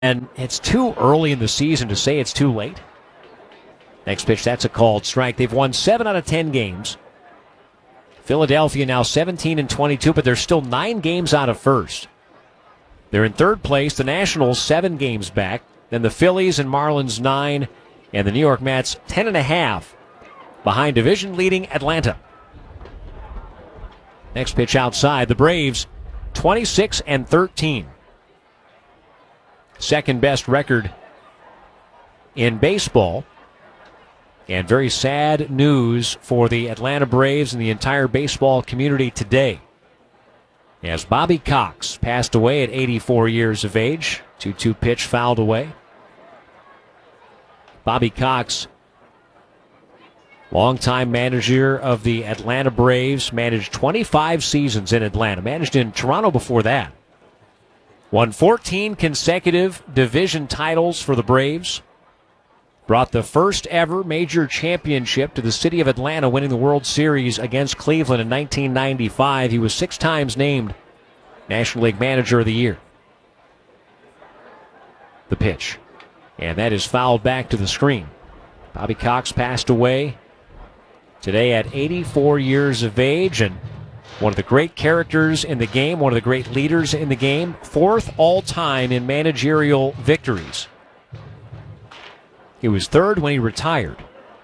And it's too early in the season to say it's too late. Next pitch, that's a called strike. They've won 7 out of 10 games. Philadelphia now 17-22, but they're still 9 games out of first. They're in third place. The Nationals 7 games back. Then the Phillies and Marlins 9, and the New York Mets 10.5 behind division-leading Atlanta. Next pitch outside. The Braves 26-13. Second best record in baseball. And very sad news for the Atlanta Braves and the entire baseball community today, as Bobby Cox passed away at 84 years of age. 2-2 pitch fouled away. Bobby Cox, longtime manager of the Atlanta Braves, managed 25 seasons in Atlanta, managed in Toronto before that. Won 14 consecutive division titles for the Braves. Brought the first ever major championship to the city of Atlanta, winning the World Series against Cleveland in 1995. He was 6 times named National League Manager of the Year. The pitch. And that is fouled back to the screen. Bobby Cox passed away today at 84 years of age, and one of the great characters in the game, one of the great leaders in the game, 4th all-time in managerial victories. He was 3rd when he retired.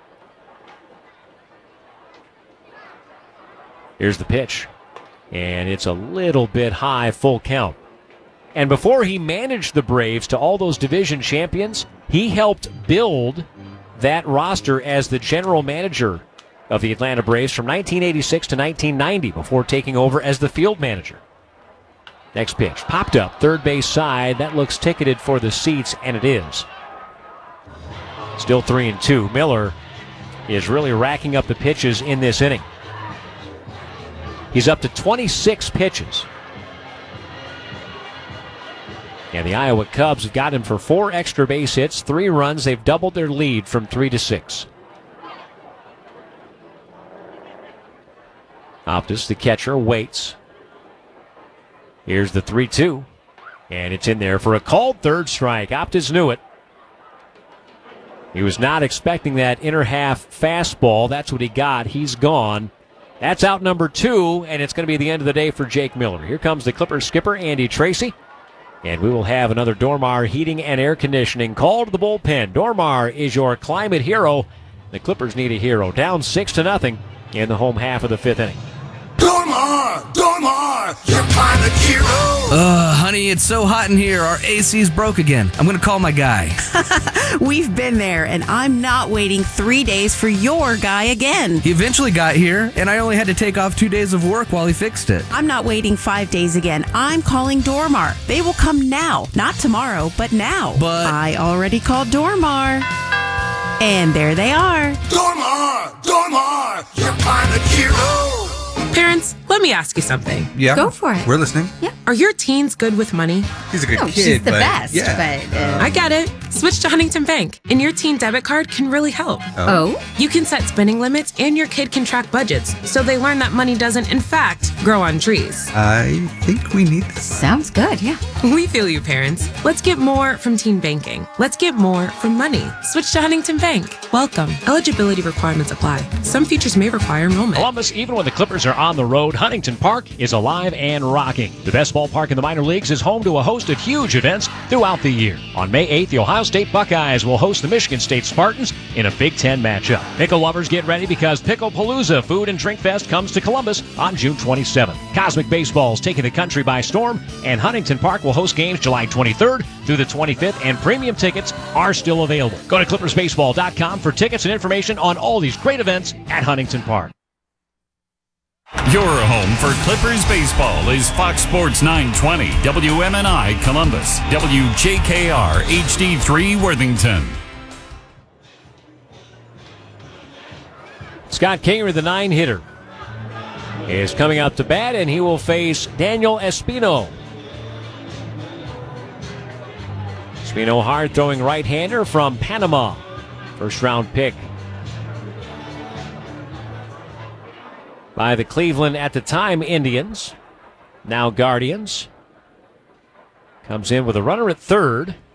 Here's the pitch. And it's a little bit high, full count. And before he managed the Braves to all those division champions, he helped build that roster as the general manager of the Atlanta Braves from 1986 to 1990 before taking over as the field manager. Next pitch. Popped up, third base side. That looks ticketed for the seats, and it is. Still 3-2. Miller is really racking up the pitches in this inning. He's up to 26 pitches. And the Iowa Cubs have got him for 4 extra base hits, 3 runs. They've doubled their lead from 3-6. Optus, the catcher, waits. Here's the 3-2. And it's in there for a called third strike. Optus knew it. He was not expecting that inner half fastball. That's what he got. He's gone. That's out number 2, and it's going to be the end of the day for Jake Miller. Here comes the Clippers skipper, Andy Tracy. And we will have another Dormar Heating and Air Conditioning call to the bullpen. Dormar is your climate hero. The Clippers need a hero. Down 6-0 in the home half of the 5th inning. Dormar, your climate hero. Honey, it's so hot in here. Our AC's broke again. I'm going to call my guy. We've been there, and I'm not waiting 3 days for your guy again. He eventually got here, and I only had to take off 2 days of work while he fixed it. I'm not waiting 5 days again. I'm calling Dormar. They will come now. Not tomorrow, but now. But I already called Dormar. And there they are. Dormar, your climate hero. Parents, let me ask you something. Yeah. Go for it. We're listening. Yeah. Are your teens good with money? He's a good kid. She's the but best. Yeah. But I get it. Switch to Huntington Bank, and your teen debit card can really help. Oh? You can set spending limits, and your kid can track budgets, so they learn that money doesn't, in fact, grow on trees. I think we need this. Sounds good, yeah. We feel you, parents. Let's get more from teen banking. Let's get more from money. Switch to Huntington Bank. Welcome. Eligibility requirements apply. Some features may require enrollment. Columbus, even when the Clippers are on the road, Huntington Park is alive and rocking. The best ballpark in the minor leagues is home to a host of huge events throughout the year. On May 8th, the Ohio State Buckeyes will host the Michigan State Spartans in a Big Ten matchup. Pickle lovers, get ready because Picklepalooza Food and Drink Fest comes to Columbus on June 27th. Cosmic Baseball's taking the country by storm, and Huntington Park will host games July 23rd through the 25th, and premium tickets are still available. Go to ClippersBaseball.com for tickets and information on all these great events at Huntington Park. Your home for Clippers baseball is Fox Sports 920, WMNI Columbus, WJKR HD3 Worthington. Scott Kingery, the 9-hitter, is coming out to bat, and he will face Daniel Espino. Espino, hard-throwing right-hander from Panama. First-round pick by the Cleveland, at the time, Indians, now Guardians. Comes in with a runner at third.